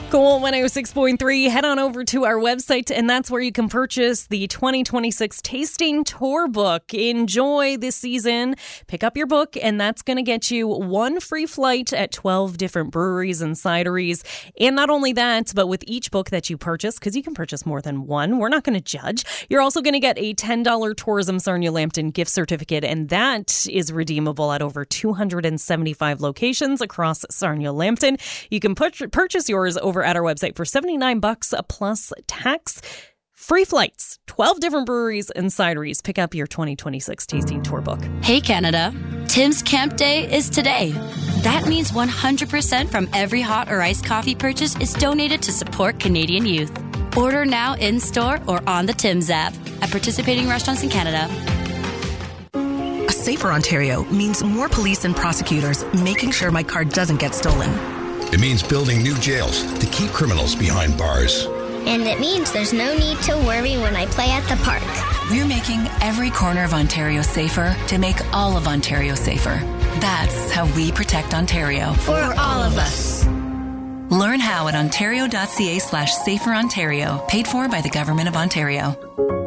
Cool 106.3. Head on over to our website, and that's where you can purchase the 2026 Tasting Tour book. Enjoy this season. Pick up your book, and that's going to get you one free flight at 12 different breweries and cideries. And not only that, but with each book that you purchase, because you can purchase more than one, we're not going to judge. You're also going to get a $10 Tourism Sarnia-Lambton gift certificate, and that is redeemable at over 275 locations across Sarnia-Lambton. You can purchase yours over at our website for $79 plus tax. Free flights, 12 different breweries and cideries. Pick up your 2026 Tasting Tour book. Hey, Canada. Tim's Camp Day is today. That means 100% from every hot or iced coffee purchase is donated to support Canadian youth. Order now in-store or on the Tim's app at participating restaurants in Canada. A safer Ontario means more police and prosecutors making sure my car doesn't get stolen. It means building new jails to keep criminals behind bars. And it means there's no need to worry when I play at the park. We're making every corner of Ontario safer to make all of Ontario safer. That's how we protect Ontario. For all of us. Learn how at ontario.ca/saferontario. Paid for by the Government of Ontario.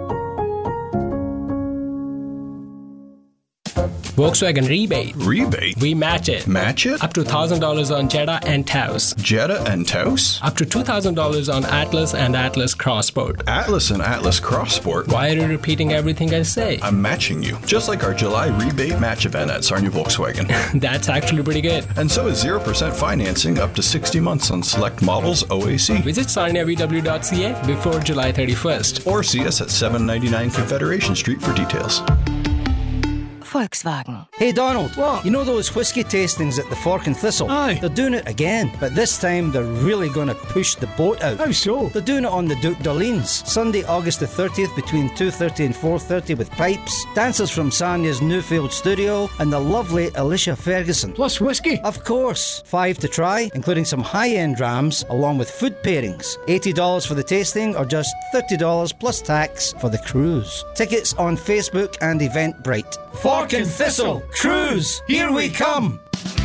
Volkswagen rebate. Rebate? We match it. Match it? Up to $1,000 on Jetta and Taos. Jetta and Taos? Up to $2,000 on Atlas and Atlas Crossport. Atlas and Atlas Crossport? Why are you repeating everything I say? I'm matching you. Just like our July rebate match event at Sarnia Volkswagen. That's actually pretty good. And so is 0% financing up to 60 months on select models OAC. Visit sarniavw.ca before July 31st. Or see us at 799 Confederation Street for details. Volkswagen. Hey Donald, what? You know those whiskey tastings at the Fork and Thistle? Aye. They're doing it again, but this time they're really going to push the boat out. How so? They're doing it on the Duke d'Orleans, Sunday, August the 30th between 2:30 and 4:30 with pipes, dancers from Sarnia's Newfield studio, and the lovely Alicia Ferguson. Plus whiskey? Of course. 5 to try, including some high-end rams, along with food pairings. $80 for the tasting or just $30 plus tax for the cruise. Tickets on Facebook and Eventbrite. Fork and Thistle Cruise, here we come!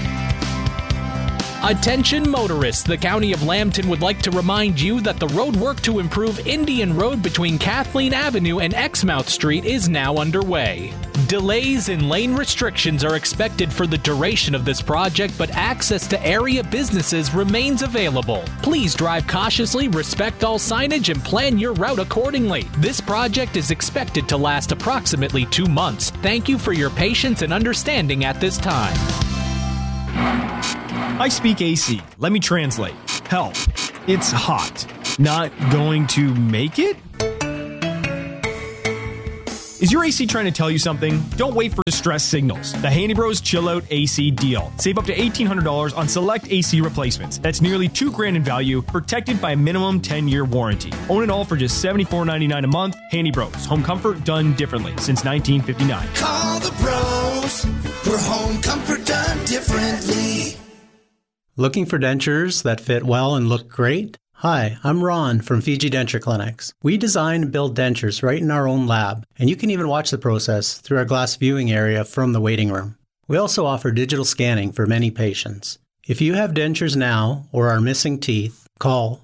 Attention motorists, the County of Lambton would like to remind you that the road work to improve Indian Road between Kathleen Avenue and Exmouth Street is now underway. Delays and lane restrictions are expected for the duration of this project, but access to area businesses remains available. Please drive cautiously, respect all signage, and plan your route accordingly. This project is expected to last approximately 2 months. Thank you for your patience and understanding at this time. I speak AC. Let me translate. Help. It's hot. Not going to make it? Is your AC trying to tell you something? Don't wait for distress signals. The Handy Bros Chill Out AC deal. Save up to $1,800 on select AC replacements. That's nearly $2,000 in value, protected by a minimum 10-year warranty. Own it all for just $74.99 a month. Handy Bros. Home comfort done differently since 1959. Call the Bros for home comfort done differently. Looking for dentures that fit well and look great? Hi, I'm Ron from Fiji Denture Clinics. We design and build dentures right in our own lab, and you can even watch the process through our glass viewing area from the waiting room. We also offer digital scanning for many patients. If you have dentures now or are missing teeth, call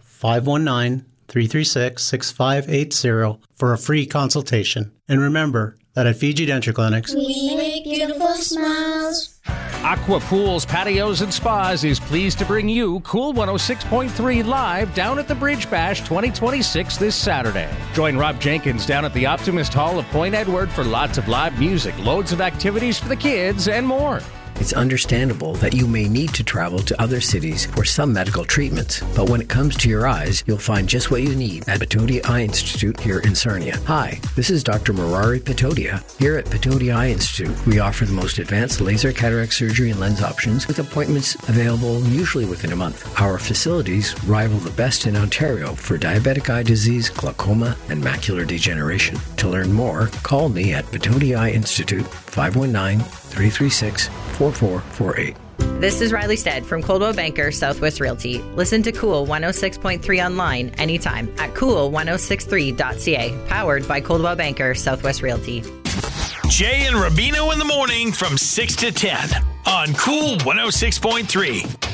519-336-6580 for a free consultation. And remember that at Fiji Denture Clinics, We make beautiful smiles. Aqua Pools, Patios, and Spas is pleased to bring you Cool 106.3 live down at the Bridge Bash 2026 this Saturday. Join Rob Jenkins down at the Optimist Hall of Point Edward for lots of live music, loads of activities for the kids, and more. It's understandable that you may need to travel to other cities for some medical treatments, but when it comes to your eyes, you'll find just what you need at Patodia Eye Institute here in Sarnia. Hi, this is Dr. Murari Patodia. Here at Patodia Eye Institute, we offer the most advanced laser cataract surgery and lens options with appointments available usually within a month. Our facilities rival the best in Ontario for diabetic eye disease, glaucoma, and macular degeneration. To learn more, call me at Patodia Eye Institute, 519-336-4448. This is Riley Stead from Coldwell Banker Southwest Realty. Listen to Cool 106.3 online anytime at cool1063.ca. Powered by Coldwell Banker Southwest Realty. Jay and Rubino in the morning from 6 to 10 on Cool 106.3.